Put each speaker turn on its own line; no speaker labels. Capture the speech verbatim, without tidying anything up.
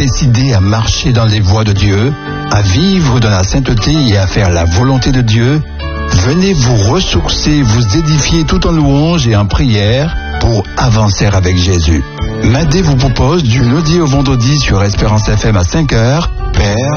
décidé à marcher dans les voies de Dieu, à vivre dans la sainteté et à faire la volonté de Dieu, venez vous ressourcer, vous édifier tout en louange et en prière pour avancer avec Jésus. Madé vous propose du lundi au vendredi sur Espérance F M à cinq heures. Père,